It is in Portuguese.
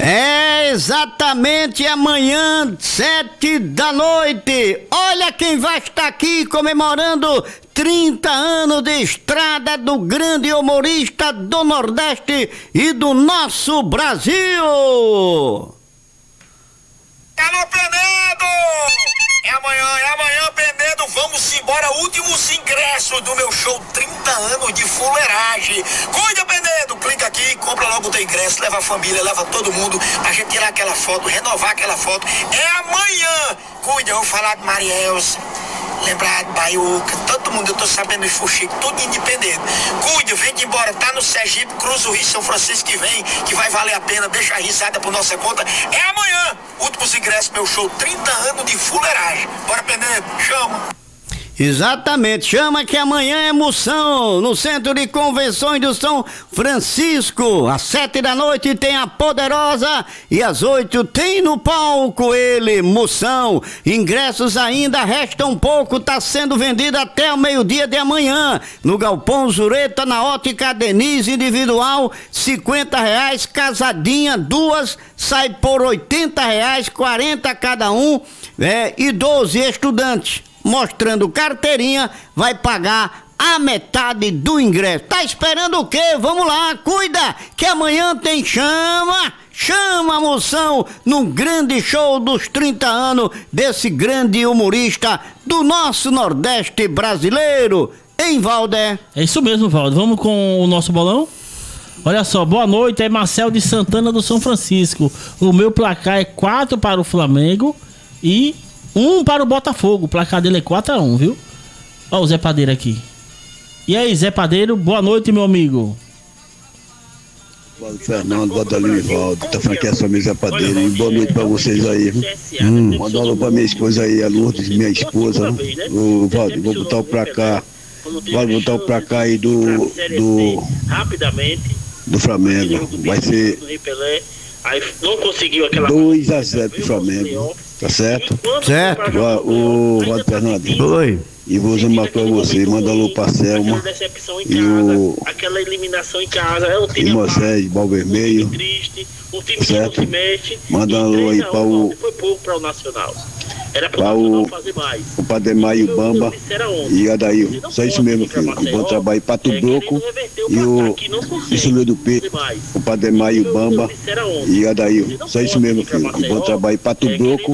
É exatamente amanhã, 7 da noite. Olha quem vai estar aqui comemorando 30 anos de estrada do grande humorista do Nordeste e do nosso Brasil. Alô, Penedo! É amanhã, Penedo, vamos embora, últimos ingressos do meu show 30 anos de fuleiragem. Cuida, Penedo, clica aqui, compra logo o teu ingresso, leva a família, leva todo mundo, pra gente tirar aquela foto, renovar aquela foto. É amanhã! Cuida, eu vou falar de Marielza, lembrar de Baiuca, todo mundo, eu tô sabendo os fuxicos, tudo independente. Cuida, vem embora, tá no Sergipe, cruza o Rio São Francisco que vem, que vai valer a pena, deixa a risada por nossa conta. É amanhã, últimos ingressos, meu show, 30 anos de fuleiragem. Bora, Penedo, chama. Exatamente, chama que amanhã é Moção, no Centro de Convenções do São Francisco. Às 7 da noite tem a Poderosa e às 8 tem no palco ele, Moção. Ingressos ainda restam um pouco, tá sendo vendido até o meio-dia de amanhã. No Galpão Zureta, na Ótica Denise individual, R$50, casadinha, duas, sai por R$80, 40 cada um, idoso e estudante. Mostrando carteirinha, vai pagar a metade do ingresso. Tá esperando o quê? Vamos lá, cuida, que amanhã tem chama Moção, num grande show dos 30 anos desse grande humorista do nosso Nordeste brasileiro, hein, Valder? É isso mesmo, Valder. Vamos com o nosso bolão? Olha só, boa noite, é Marcel de Santana do São Francisco. O meu placar é 4 para o Flamengo e 1 para o Botafogo. O placar dele é 4-1, viu? Ó o Zé Padeiro aqui. E aí, Zé Padeiro, boa noite, meu amigo. Boa noite, Fernando, boa noite, Livaldo. Tá falando que é sua Zé Padeiro. E boa noite pra vocês aí. Manda um alô pra minha esposa aí, a Lourdes, minha esposa. O Valdo, vou botar o placar. Vou botar o placar aí do Flamengo. Vai ser 2-0 pro Flamengo. Tá certo? Certo. O Valdo Fernando. Oi. E vou usar pra você, manda alô pra Selma. E o. Aquela eliminação em casa, é o time. E Moisés, Bal Vermelho. Um time certo? Que não se mexe. Manda um alô aí pra o. Foi pouco pra o Nacional. Era pra o. Fazer mais. O Pademar e o Bamba. E Adail. Só isso mesmo, filho. Um bom trabalho pra Pato Broco. E o. Isso do P. O Pademar e o Bamba. E Adail. Só isso mesmo, filho. Um bom trabalho pra Pato Broco.